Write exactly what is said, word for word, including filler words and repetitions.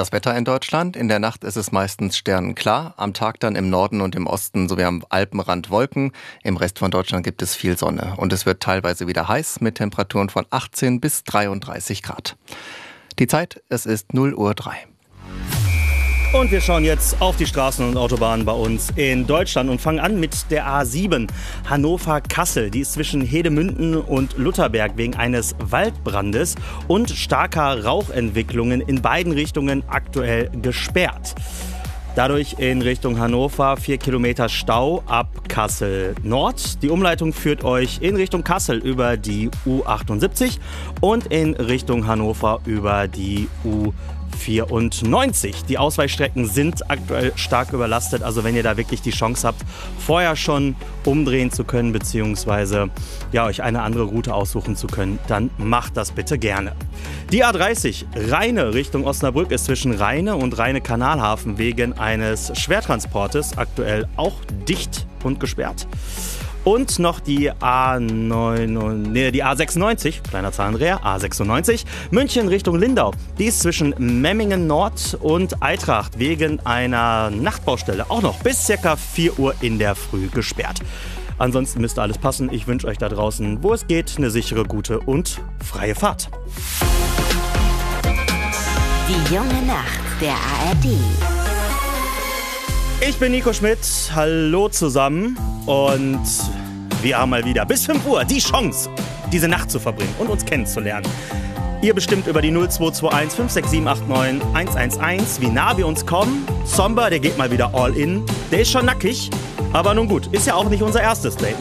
Das Wetter in Deutschland. In der Nacht ist es meistens sternenklar. Am Tag dann im Norden und im Osten sowie am Alpenrand Wolken. Im Rest von Deutschland gibt es viel Sonne. Und es wird teilweise wieder heiß mit Temperaturen von achtzehn bis dreiunddreißig Grad. Die Zeit, es ist null Uhr drei. Und wir schauen jetzt auf die Straßen und Autobahnen bei uns in Deutschland und fangen an mit der A sieben Hannover-Kassel. Die ist zwischen Hedemünden und Lutherberg wegen eines Waldbrandes und starker Rauchentwicklungen in beiden Richtungen aktuell gesperrt. Dadurch in Richtung Hannover vier Kilometer Stau ab Kassel Nord. Die Umleitung führt euch in Richtung Kassel über die U achtundsiebzig und in Richtung Hannover über die U vierundneunzig. Die Ausweichstrecken sind aktuell stark überlastet, also wenn ihr da wirklich die Chance habt, vorher schon umdrehen zu können, beziehungsweise ja, euch eine andere Route aussuchen zu können, dann macht das bitte gerne. Die A dreißig Rheine Richtung Osnabrück ist zwischen Rheine und Rheine-Kanalhafen wegen eines Schwertransportes aktuell auch dicht und gesperrt. Und noch die A neun, nee, die A sechsundneunzig, kleiner Zahlendreher, A sechsundneunzig, München Richtung Lindau. Die ist zwischen Memmingen Nord und Eintracht wegen einer Nachtbaustelle auch noch bis ca. vier Uhr in der Früh gesperrt. Ansonsten müsste alles passen. Ich wünsche euch da draußen, wo es geht, eine sichere, gute und freie Fahrt. Die junge Nacht der A R D. Ich bin Nico Schmidt, hallo zusammen und wir haben mal wieder bis fünf Uhr die Chance, diese Nacht zu verbringen und uns kennenzulernen. Ihr bestimmt über die null zwei zwei eins fünf sechs sieben acht neun eins eins eins, wie nah wir uns kommen. Zomba, der geht mal wieder all in, der ist schon nackig, aber nun gut, ist ja auch nicht unser erstes Date.